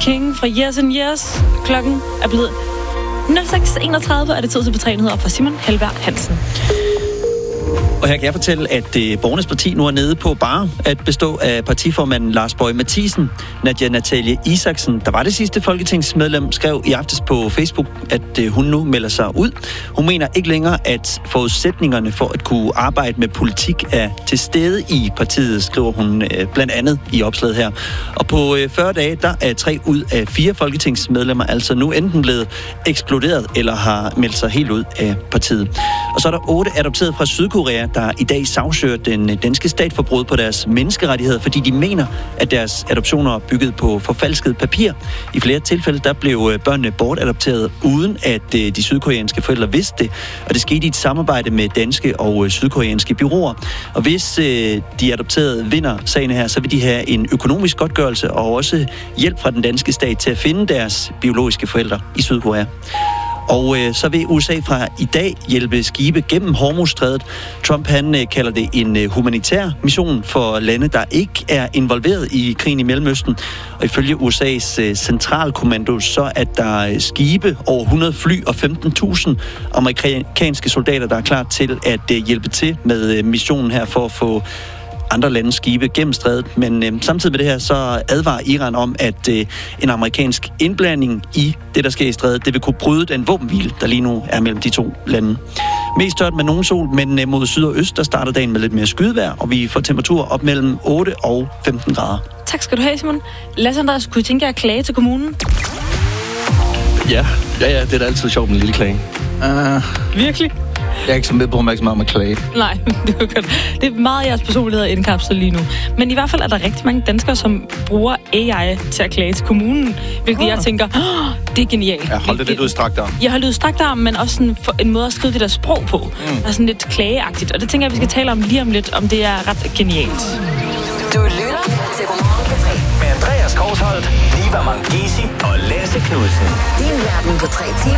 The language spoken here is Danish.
King fra Years and Years. Klokken er blevet 06.31, og det tid til betræenheder fra Simon Helberg Hansen. Og her kan jeg fortælle, at Borgernes Parti nu er nede på bare at bestå af partiformanden Lars Boje Mathiesen. Nadia Natalie Isaksen, der var det sidste folketingsmedlem, skrev i aftes på Facebook, at hun nu melder sig ud. Hun mener ikke længere, at forudsætningerne for at kunne arbejde med politik er til stede i partiet, skriver hun blandt andet i opslaget her. Og på 40 dage, der er 3 ud af 4 folketingsmedlemmer altså nu enten blevet ekskluderet eller har meldt sig helt ud af partiet. Og så er der 8 adopteret fra Sydkorea, der i dag sagsøger den danske stat for brud på deres menneskerettigheder, fordi de mener, at deres adoptioner er bygget på forfalsket papir. I flere tilfælde, der blev børnene bortadopteret, uden at de sydkoreanske forældre vidste det, og det skete i et samarbejde med danske og sydkoreanske bureauer. Og hvis de adopterede vinder sagen her, så vil de have en økonomisk godtgørelse og også hjælp fra den danske stat til at finde deres biologiske forældre i Sydkorea. Og så vil USA fra i dag hjælpe skibe gennem Hormuzstrædet. Trump han kalder det en humanitær mission for lande, der ikke er involveret i krigen i Mellemøsten. Og ifølge USA's centralkommando, så er der skibe, over 100 fly og 15.000 amerikanske soldater, der er klar til at hjælpe til med missionen her for at få andre landes skibe gennem strædet, men samtidig med det her, så advarer Iran om, at en amerikansk indblanding i det, der sker i strædet, det vil kunne bryde den våbenhvile, der lige nu er mellem de 2 lande. Mest tørt med nogen sol, men mod syd og øst, der starter dagen med lidt mere skydevejr, og vi får temperaturer op mellem 8 og 15 grader. Tak skal du have, Simon. Lasse Andreas, kunne I tænke jer at klage til kommunen? Ja, det er da altid sjovt med en lille klage. Virkelig? Jeg er ikke så med på mig om at klage. Nej, det er godt. Det er meget jeres personlighed indkapslet lige nu. Men i hvert fald er der rigtig mange danskere, som bruger AI til at klage til kommunen, hvilket jeg tænker, det er genialt. Ja, hold det lidt ud i strakt arm. Jeg har lidt strakt arm, men også sådan en måde at skrive det der sprog på. Der er sådan lidt klageagtigt, og det tænker jeg, vi skal tale om lige om lidt, om det er ret genialt. Du lytter til Godmorgen på 3. Med Andreas Kousholt, Liva Mangesi og Lasse Knudsen. Din verden på 3 timer.